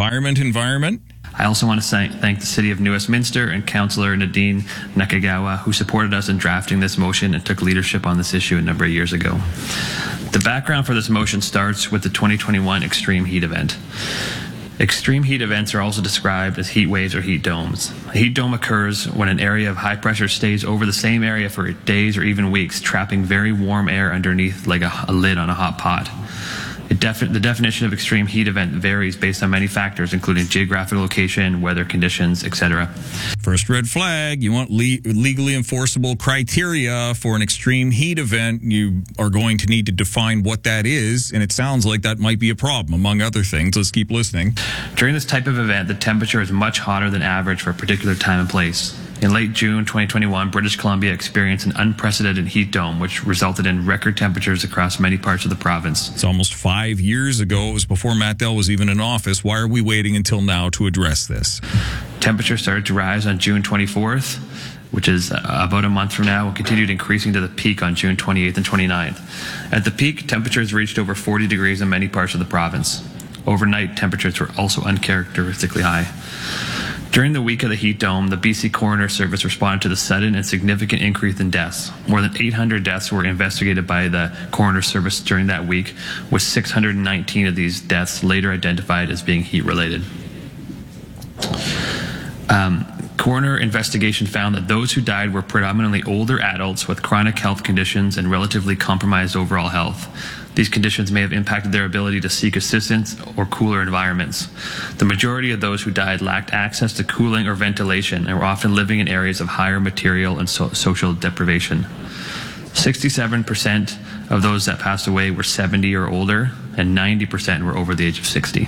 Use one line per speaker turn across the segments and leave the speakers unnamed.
Environment.
I also want to thank the City of New Westminster and Councillor Nadine Nakagawa, who supported us in drafting this motion and took leadership on this issue a number of years ago. The background for this motion starts with the 2021 extreme heat event. Extreme heat events are also described as heat waves or heat domes. A heat dome occurs when an area of high pressure stays over the same area for days or even weeks, trapping very warm air underneath like a lid on a hot pot. The definition of extreme heat event varies based on many factors, including geographic location, weather conditions, etc.
First red flag, you want legally enforceable criteria for an extreme heat event. You are going to need to define what that is, and it sounds like that might be a problem, among other things. Let's keep listening.
During this type of event, the temperature is much hotter than average for a particular time and place. In late June 2021, British Columbia experienced an unprecedented heat dome, which resulted in record temperatures across many parts of the province.
It's almost 5 years ago. It was before Matt Dell was even in office. Why are we waiting until now to address this?
Temperatures started to rise on June 24th, which is about a month from now, and continued increasing to the peak on June 28th and 29th. At the peak, temperatures reached over 40 degrees in many parts of the province. Overnight, temperatures were also uncharacteristically high. During the week of the heat dome, the BC Coroner Service responded to the sudden and significant increase in deaths. More than 800 deaths were investigated by the Coroner Service during that week, with 619 of these deaths later identified as being heat-related. Coroner investigation found that those who died were predominantly older adults with chronic health conditions and relatively compromised overall health. These conditions may have impacted their ability to seek assistance or cooler environments. The majority of those who died lacked access to cooling or ventilation and were often living in areas of higher material and social deprivation. 67% of those that passed away were 70 or older, and 90% were over the age of 60.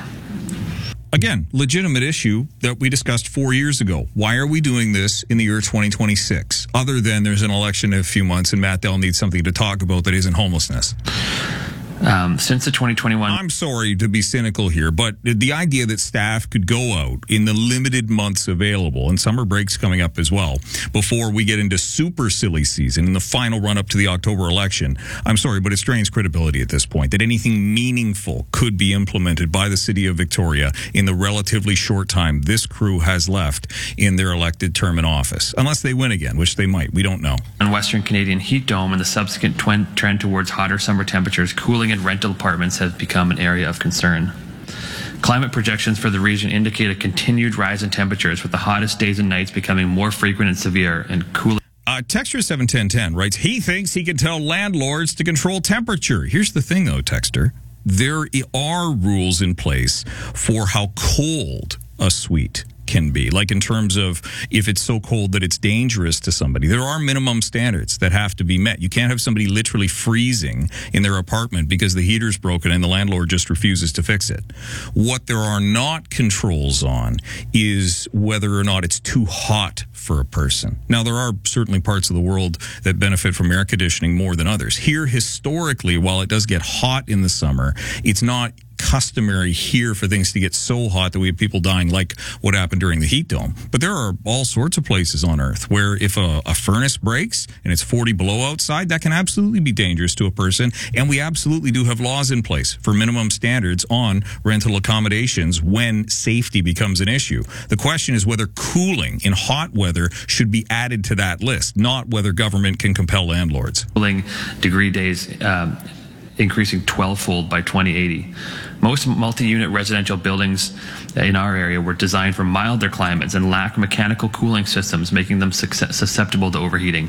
Again, legitimate issue that we discussed 4 years ago. Why are we doing this in the year 2026? Other than there's an election in a few months and Matt Dell needs something to talk about that isn't homelessness.
Since the 2021...
I'm sorry to be cynical here, but the idea that staff could go out in the limited months available, and summer breaks coming up as well, before we get into super silly season in the final run-up to the October election, I'm sorry, but it strains credibility at this point, that anything meaningful could be implemented by the City of Victoria in the relatively short time this crew has left in their elected term in office. Unless they win again, which they might. We don't know.
On Western Canadian heat dome and the subsequent trend towards hotter summer temperatures, cooling in rental apartments has become an area of concern. Climate projections for the region indicate a continued rise in temperatures, with the hottest days and nights becoming more frequent and severe, and cooling.
Texter 71010 writes, he thinks he can tell landlords to control temperature. Here's the thing, though, Texter. There are rules in place for how cold a suite can be, like in terms of if it's so cold that it's dangerous to somebody. There are minimum standards that have to be met. You can't have somebody literally freezing in their apartment because the heater's broken and the landlord just refuses to fix it. What there are not controls on is whether or not it's too hot for a person. Now, there are certainly parts of the world that benefit from air conditioning more than others. Here, historically, while it does get hot in the summer, it's not customary here for things to get so hot that we have people dying, like what happened during the heat dome. But there are all sorts of places on Earth where if a furnace breaks and it's 40 below outside, that can absolutely be dangerous to a person. And we absolutely do have laws in place for minimum standards on rental accommodations when safety becomes an issue. The question is whether cooling in hot weather should be added to that list, not whether government can compel landlords.
Cooling degree days increasing 12-fold by 2080. Most multi-unit residential buildings in our area were designed for milder climates and lack mechanical cooling systems, making them susceptible to overheating.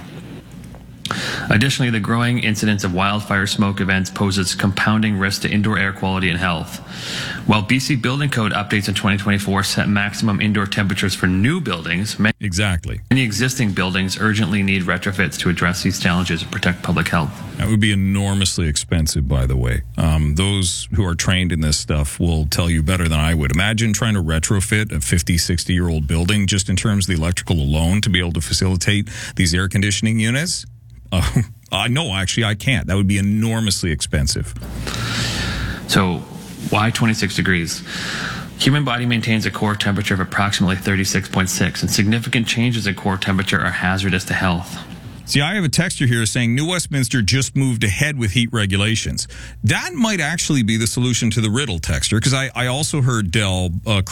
Additionally, the growing incidence of wildfire smoke events poses compounding risk to indoor air quality and health. While BC Building Code updates in 2024 set maximum indoor temperatures for new buildings, many existing buildings urgently need retrofits to address these challenges and protect public health.
That would be enormously expensive, by the way. Those who are trained in this stuff will tell you better than I would. Imagine trying to retrofit a 50, 60-year-old building just in terms of the electrical alone to be able to facilitate these air conditioning units. No, actually, I can't. That would be enormously expensive.
So, why 26 degrees? Human body maintains a core temperature of approximately 36.6, and significant changes in core temperature are hazardous to health.
See, I have a texter here saying New Westminster just moved ahead with heat regulations. That might actually be the solution to the riddle, texter, because I also heard Dell